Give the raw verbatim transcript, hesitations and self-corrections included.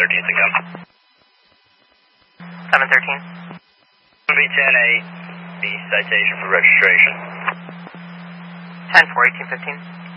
thirteen to come. seven thirteen. It'll be ten eight, the citation for registration. ten four, eighteen fifteen.